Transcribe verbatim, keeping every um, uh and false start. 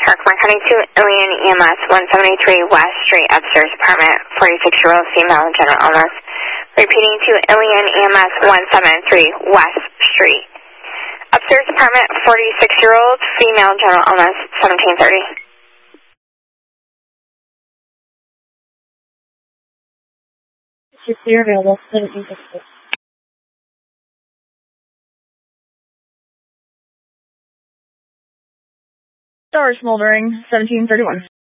Herkimer County two, Ilion E M S, one seventy-three West Street, upstairs apartment, forty-six-year-old female, general illness. Repeating to Ilion E M S, one seventy-three West Street. Upstairs apartment, forty-six-year-old female, general illness, seventeen thirty. You're available, seventeen sixty. Star smoldering, seventeen thirty-one.